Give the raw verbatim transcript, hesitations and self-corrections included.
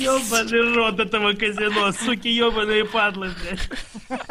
Ёбаный рот этого казино, суки ёбаные падлы, блядь.